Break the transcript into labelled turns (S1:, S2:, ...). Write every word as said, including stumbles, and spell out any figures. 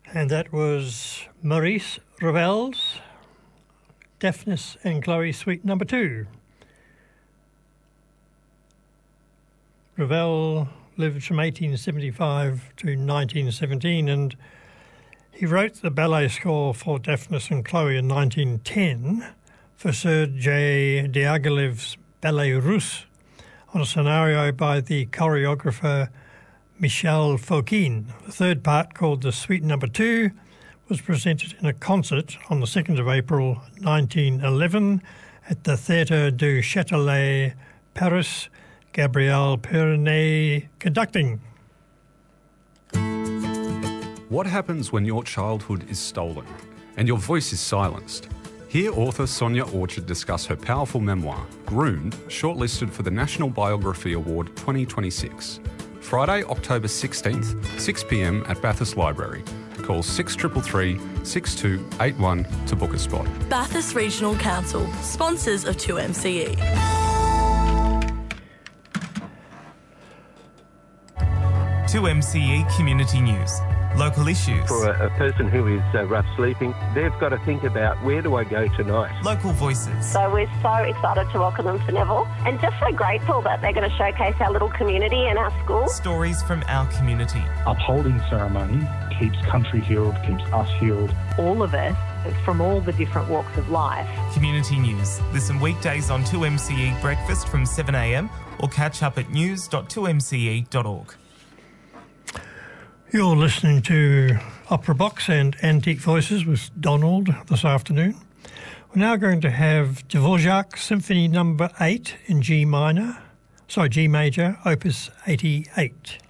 S1: And that was Maurice Ravel's Daphnis and Chloe Suite Number Two. Ravel lived from eighteen seventy-five to nineteen seventeen, and he wrote the ballet score for Daphnis and Chloe in nineteen ten for Sir J. Diaghilev's Ballet Russe on a scenario by the choreographer Michel Fokine. The third part, called the Suite Number Two, was presented in a concert on the second of April nineteen eleven at the Théâtre du Châtelet, Paris. Gabrielle Pernet conducting.
S2: What happens when your childhood is stolen and your voice is silenced? Hear author Sonia Orchard discuss her powerful memoir, Groomed, shortlisted for the National Biography Award twenty twenty-six. Friday, October sixteenth, six p m at Bathurst Library. Call six three three, six two eight one to book a spot.
S3: Bathurst Regional Council, sponsors of two M C E.
S4: two M C E Community News. Local issues.
S5: For a, a person who is uh, rough sleeping, they've got to think about, where do I go tonight?
S4: Local voices.
S6: So we're so excited to welcome them to Neville, and just so grateful that they're going to showcase our little community and our school.
S4: Stories from our community.
S7: Upholding ceremony keeps country healed, keeps us healed.
S8: All of us, from all the different walks of life.
S4: Community News. Listen weekdays on two M C E Breakfast from seven a m or catch up at news dot two m c e dot org.
S1: You're listening to Opera Box and Antique Voices with Donald this afternoon. We're now going to have Dvorak Symphony Number eight in G minor, sorry, G major, Opus eighty-eight.